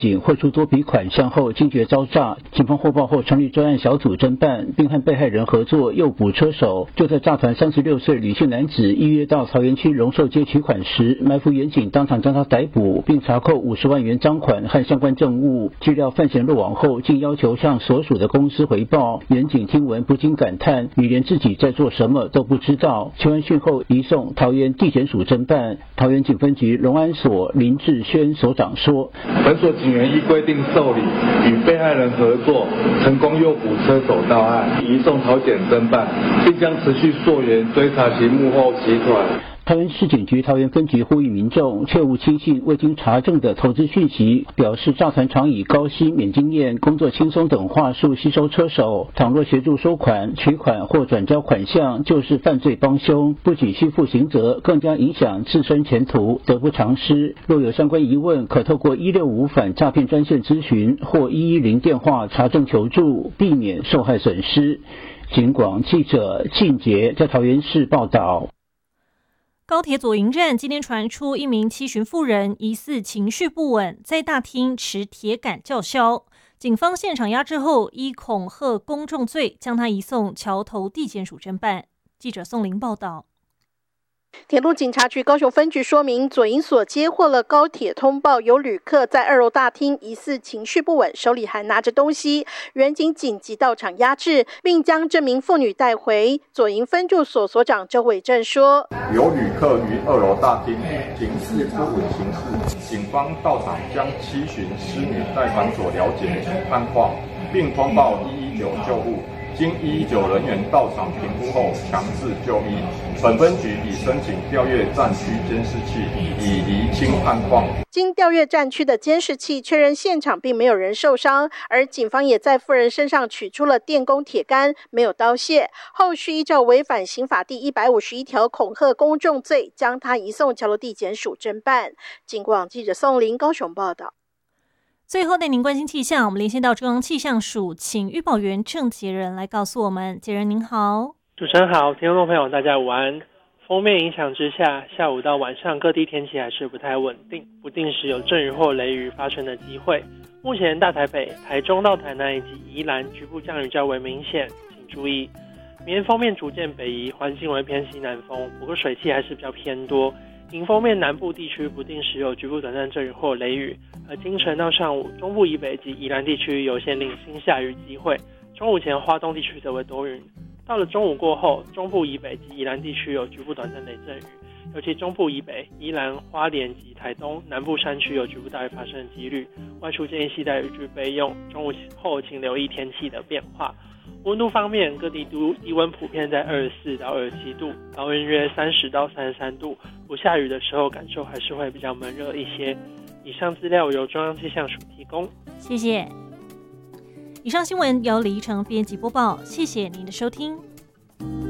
警汇出多笔款项后惊觉遭诈，警方获报后成立专案小组侦办，并和被害人合作诱捕车手。就在诈团36岁吕姓男子预约到桃园区荣寿街取款时，埋伏远警当场将他逮捕，并查扣50万元赃款和相关证物。据料犯嫌落网后，竟要求向所属的公司回报。远警听闻不禁感叹，你连自己在做什么都不知道。求完讯后移送桃园地检署侦办。桃园警分局荣安所林志轩所长说， 本所警员依规定受理，与被害人合作，成功诱捕车手到案，移送桃检侦办，并将持续溯源追查其幕后集团。 桃园市警局桃园分局呼吁民众切勿轻信未经查证的投资讯息，表示诈团常以高薪、免经验、工作轻松等话术吸收车手，倘若协助收款、取款或转交款项，就是犯罪帮凶，不仅需负刑责，更将影响自身前途，得不偿失。若有相关疑问，可透过165反诈骗专线咨询或110电话查证求助，避免受害损失。警广记者庆杰在桃园市报道。 高铁左营站今天传出一名七旬妇人疑似情绪不稳，在大厅持铁杆叫嚣，警方现场压制后，依恐吓公众罪将他移送桥头地检署侦办。记者宋玲报道。 铁路警察局高雄分局说明，左营所接获了高铁通报，有旅客在2楼大厅疑似情绪不稳，手里还拿着东西，员警紧急到场压制，并将这名妇女带回。左营分驻所所长周伟正说， 有旅客于2楼大厅情绪不稳行事，警方到场将7旬失女带返所了解及探况，并通报119救护。经119人员到场评估后，强制就医。本分局已申请调阅战区监视器，以厘清探况。 经调阅战区的监视器，确认现场并没有人受伤，而警方也在妇人身上取出了电工铁杆，没有刀械。后续依照违反刑法第151条恐吓公众罪，将他移送桥头地检署侦办。警广记者宋玲高雄报道。 最后带您关心气象，我们连线到中央气象署，请预报员郑杰仁来告诉我们。杰仁您好。 主持人好，听众朋友大家午安。锋面影响之下，下午到晚上各地天气还是不太稳定，不定时有阵雨或雷雨发生的机会。目前大台北、台中到台南以及宜兰局部降雨较为明显，请注意。明天锋面逐渐北移，环境为偏西南风，不过水汽还是比较偏多。迎风面南部地区不定时有局部短暂阵雨或雷雨，而清晨到上午，中部以北及宜兰地区有些零星下雨机会。中午前花东地区则为多云。到了中午过后，中部以北及宜兰地区有局部短暂雷阵雨，尤其中部以北、宜兰、花莲及台东南部山区有局部大雨发生的几率。外出建议携带雨具备用。中午后请留意天气的变化。温度方面，各地低温普遍在24到27度，高温约30到33度。不下雨的时候，感受还是会比较闷热一些。以上资料由中央气象署提供。 谢谢。以上新闻由李依晨编辑播报，谢谢您的收听。